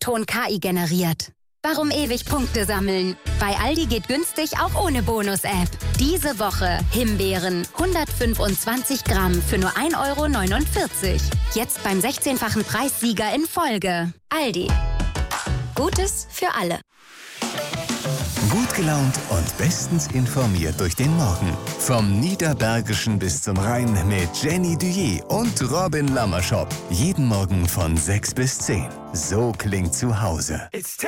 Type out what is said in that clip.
Ton KI generiert. Warum ewig Punkte sammeln? Bei Aldi geht günstig auch ohne Bonus-App. Diese Woche Himbeeren 125 Gramm für nur 1,49 €. Jetzt beim 16-fachen Preissieger in Folge. Aldi. Gutes für alle. Gut gelaunt und bestens informiert durch den Morgen. Vom Niederbergischen bis zum Rhein mit Jenny Duyé und Robin Lammerschop. Jeden Morgen von 6 bis 10. So klingt zu Hause.